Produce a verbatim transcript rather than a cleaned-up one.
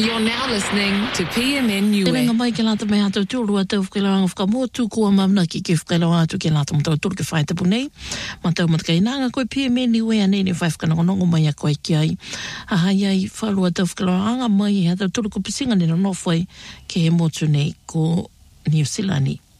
You're now listening to P M N Niue. Tēnā mai ke lata mai hata tūru a tau whakailanga whakamō tūkua mamna ki ke whakailanga atu ke lata mtau tūru ke whae tapu nei. Matau matkai nanga koe P M N Niue a nei ne whae whakanongonongo mai a koe ki ai. Ahai ai whalua tau whakailanga mai hata tūru ko pisinga nena nofai ke he motu nei ko New Zealand.